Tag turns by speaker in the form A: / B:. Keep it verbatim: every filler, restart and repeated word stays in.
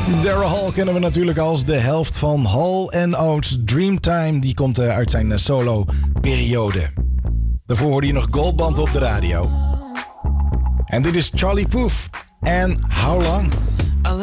A: Daryl Hall kennen we natuurlijk als de helft van Hall and Oates. Dreamtime, die komt uh, uit zijn uh, solo-periode. Daarvoor hoorde je nog Goldband op de radio. En dit is Charlie Puth en How Long?